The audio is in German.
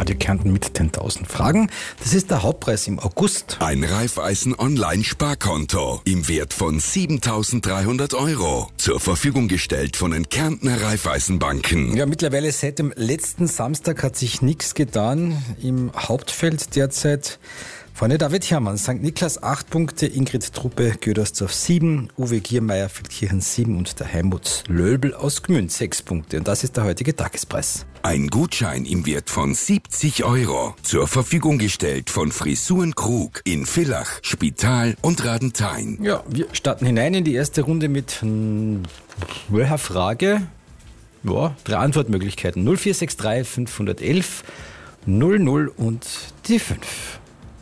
Radio Kärnten mit 10.000 Fragen. Das ist der Hauptpreis im August. Ein Raiffeisen Online-Sparkonto im Wert von 7.300 Euro. Zur Verfügung gestellt von den Kärntner Raiffeisenbanken. Ja, mittlerweile seit dem letzten Samstag hat sich nichts getan im Hauptfeld derzeit. Vorne David Herrmann, St. Niklas 8 Punkte, Ingrid Truppe, Gödersdorf 7, Uwe Giermeier, Feldkirchen 7 und der Helmut Löbel aus Gmünd 6 Punkte. Und das ist der heutige Tagespreis. Ein Gutschein im Wert von 70 Euro. Zur Verfügung gestellt von Frisuren Krug in Villach, Spital und Radenthein. Ja, wir starten hinein in die erste Runde mit welcher Frage? Ja, 3 Antwortmöglichkeiten. 0463 511 00 und die 5.